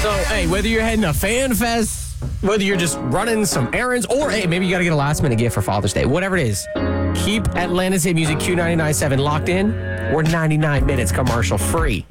So, hey, whether you're heading to Fan Fest, whether you're just running some errands, or, hey, maybe you got to get a last-minute gift for Father's Day, whatever it is, keep Atlanta's Hit Music Q99.7 locked in. We're 99 minutes commercial-free.